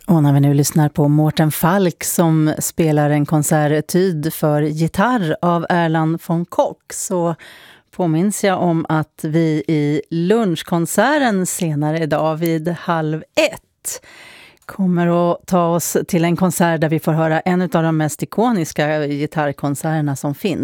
Och när vi nu lyssnar på Mårten Falk som spelar en konsertetyd för gitarr av Erland von Koch, så påminns jag om att vi i lunchkonserten senare idag vid 12:30 kommer att ta oss till en konsert där vi får höra en av de mest ikoniska gitarrkonserterna som finns.